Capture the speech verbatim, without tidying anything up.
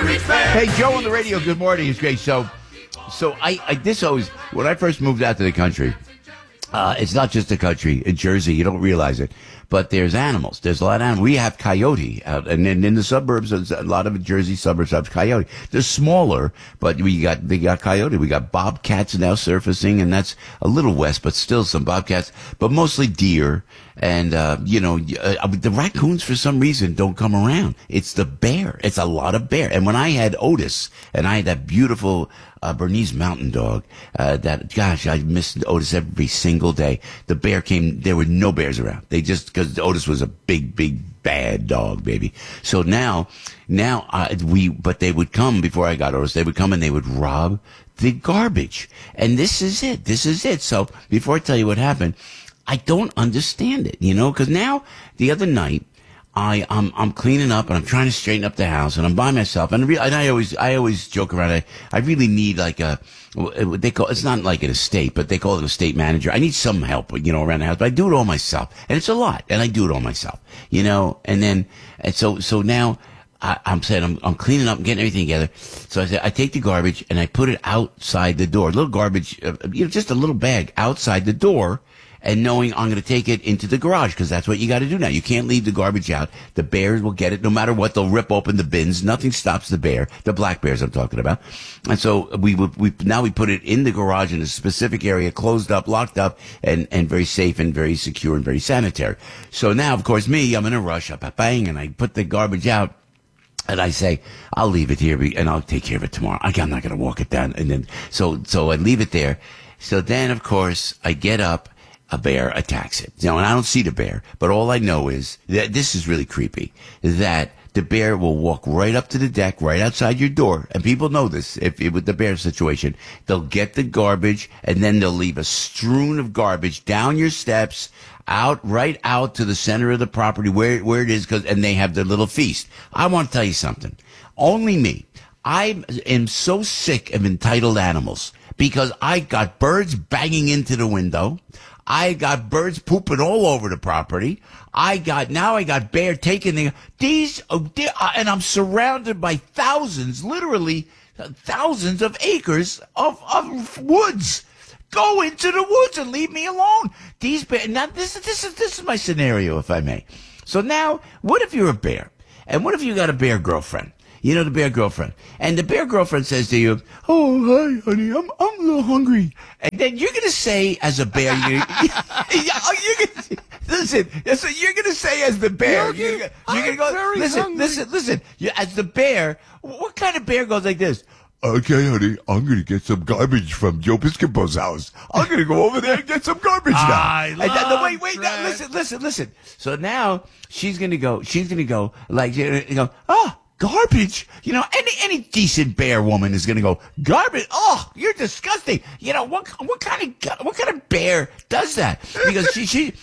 Hey, Joe on the radio. Good morning. It's great. So, so I, I this always when I first moved out to the country. Uh, it's not just the country in Jersey. You don't realize it, but there's animals. There's a lot of animals. We have coyote out, and in, in the suburbs, there's a lot of Jersey suburbs have coyote. They're smaller, but we got they got coyote. We got bobcats now surfacing, and that's a little west, but still some bobcats, but mostly deer. And, uh, you know, uh, the raccoons, for some reason, don't come around. It's the bear. It's a lot of bear. And when I had Otis, and I had that beautiful uh, Bernese Mountain Dog, uh, that, gosh, I missed Otis every single day. The bear came, there were no bears around. They just, because Otis was a big, big, bad dog, baby. So now, now, uh, we, but they would come before I got Otis. They would come and they would rob the garbage. And this is it. This is it. So before I tell you what happened, I don't understand it, you know, because now the other night I I'm I'm cleaning up and I'm trying to straighten up the house and I'm by myself and I, re- and I always I always joke around. I I really need like a what they call it's not like an estate, but they call it an estate manager. I need some help, you know, around the house, but I do it all myself, and it's a lot, and I do it all myself, you know. And then and so so now. I, I'm saying I'm, I'm cleaning up and getting everything together. So I said I take the garbage and I put it outside the door, a little garbage, uh, you know, just a little bag outside the door, and knowing I'm going to take it into the garage because that's what you got to do now. You can't leave the garbage out. The bears will get it no matter what. They'll rip open the bins. Nothing stops the bear, the black bears I'm talking about. And so we we now we put it in the garage in a specific area, closed up, locked up, and and very safe and very secure and very sanitary. So now, of course, me, I'm in a rush, bang, and I put the garbage out. And I say, I'll leave it here and I'll take care of it tomorrow. I'm not going to walk it down. And then, so, so I leave it there. So then, of course, I get up, a bear attacks it. You know, and I don't see the bear, but all I know is that this is really creepy, that the bear will walk right up to the deck, right outside your door. And people know this, if, if with the bear situation, they'll get the garbage and then they'll leave a strewn of garbage down your steps, out, right out to the center of the property where, where it is, cause, and they have their little feast. I want to tell you something. Only me. I am so sick of entitled animals because I got birds banging into the window. I got birds pooping all over the property. I got, now I got bear taking the, these, oh, they, uh, and I'm surrounded by thousands, literally thousands of acres of, of woods. Go into the woods and leave me alone. These bears, now this, this is, this is my scenario, if I may. So now, what if you're a bear? And what if you got a bear girlfriend? You know, the bear girlfriend. And the bear girlfriend says to you, oh, hi, honey, I'm, I'm a little hungry. And then you're going to say, as a bear, you're, you're going to, listen, so you're going to say as the bear, Yogi, you're, you're going to go, very listen, hungry. listen, listen, you, as the bear, what kind of bear goes like this? Okay, honey, I'm going to get some garbage from Joe Piscopo's house. I'm going to go over there and get some garbage now. I and then, no, wait, wait, now, listen, listen, listen. So now she's going to go, she's going to go like, you know, oh, garbage. You know, any any decent bear woman is going to go, garbage. Oh, you're disgusting. You know, what what kind of what kind of bear does that? Because she she